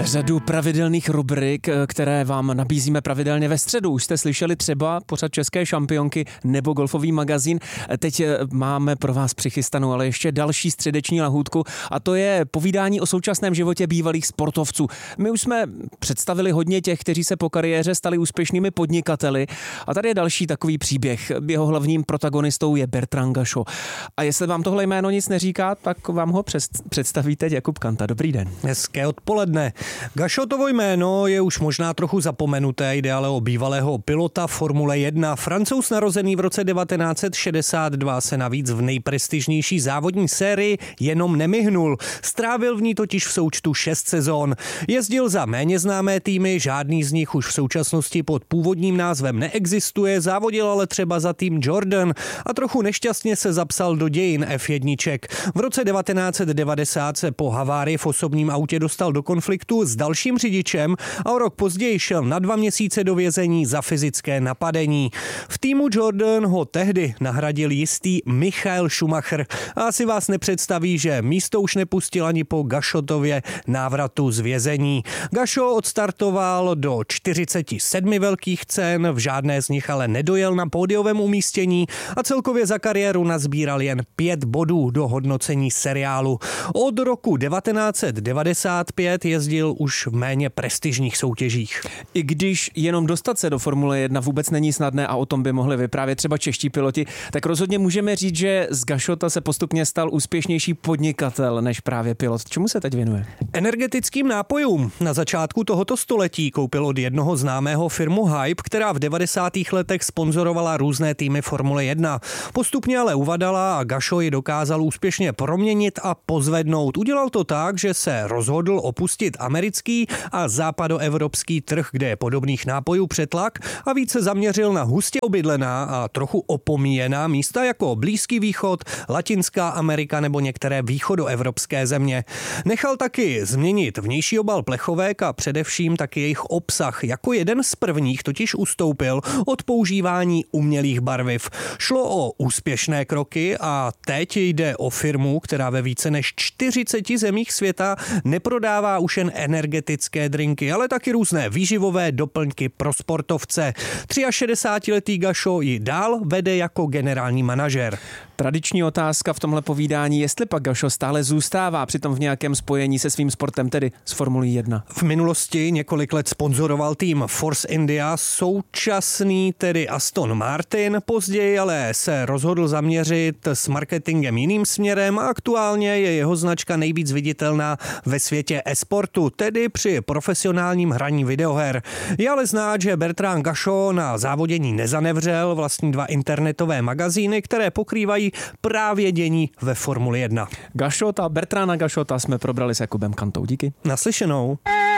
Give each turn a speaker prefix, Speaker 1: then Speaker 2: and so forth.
Speaker 1: Řadu pravidelných rubrik, které vám nabízíme pravidelně ve středu. Už jste slyšeli třeba pořad České šampionky nebo Golfový magazín. Teď máme pro vás přichystanou ale ještě další středeční lahůdku a to je povídání o současném životě bývalých sportovců. My už jsme představili hodně těch, kteří se po kariéře stali úspěšnými podnikateli a tady je další takový příběh. Jeho hlavním protagonistou je Bertrand Gachot. A jestli vám tohle jméno nic neříká, tak vám ho představí teď Jakub Kanta. Dobrý den.
Speaker 2: Hezké odpoledne. Gachotovo jméno je už možná trochu zapomenuté, jde ale o bývalého pilota Formule 1. Francouz narozený v roce 1962 se navíc v nejprestižnější závodní sérii jenom nemyhnul. Strávil v ní totiž v součtu 6 sezón. Jezdil za méně známé týmy, žádný z nich už v současnosti pod původním názvem neexistuje, závodil ale třeba za tým Jordan a trochu nešťastně se zapsal do dějin F1. V roce 1990 se po havárii v osobním autě dostal do konfliktu s dalším řidičem a o rok později šel na 2 měsíce do vězení za fyzické napadení. V týmu Jordan ho tehdy nahradil jistý Michael Schumacher a asi vás nepředstaví, že místo už nepustil ani po Gachotově návratu z vězení. Gachot odstartoval do 47 velkých cen, v žádné z nich ale nedojel na pódiovém umístění a celkově za kariéru nazbíral jen 5 bodů do hodnocení seriálu. Od roku 1995 jezdil už v méně prestižních soutěžích.
Speaker 1: I když jenom dostat se do Formule 1 vůbec není snadné a o tom by mohli vyprávět třeba čeští piloti, tak rozhodně můžeme říct, že z Gachota se postupně stal úspěšnější podnikatel než právě pilot. Čemu se teď věnuje?
Speaker 2: Energetickým nápojům. Na začátku tohoto století koupil od jednoho známého firmu Hype, která v 90. letech sponzorovala různé týmy Formule 1. Postupně ale uvadala a Gachot ji dokázal úspěšně proměnit a pozvednout. Udělal to tak, že se rozhodl opustit americký a západoevropský trh, kde je podobných nápojů přetlak a více zaměřil na hustě obydlená a trochu opomíjená místa jako Blízký východ, Latinská Amerika nebo některé východoevropské země. Nechal taky změnit vnější obal plechovek a především taky jejich obsah. Jako jeden z prvních totiž ustoupil od používání umělých barviv. Šlo o úspěšné kroky a teď jde o firmu, která ve více než 40 zemích světa neprodává už jen energetické drinky, ale taky různé výživové doplňky pro sportovce. 63letý Gachot ji dál vede jako generální manažer.
Speaker 1: Tradiční otázka v tomhle povídání, jestli pak Gachot stále zůstává přitom v nějakém spojení se svým sportem, tedy s Formulí 1.
Speaker 2: V minulosti několik let sponzoroval tým Force India, současný tedy Aston Martin, později ale se rozhodl zaměřit s marketingem jiným směrem a aktuálně je jeho značka nejvíc viditelná ve světě e-sportu, tedy při profesionálním hraní videoher. Je ale znát, že Bertrand Gachot na závodění nezanevřel, vlastní 2 internetové magazíny, které pokrývají právě dění ve Formuli 1.
Speaker 1: Gachota, Bertranda Gachota jsme probrali s Jakubem Kantou. Díky.
Speaker 2: Naslyšenou.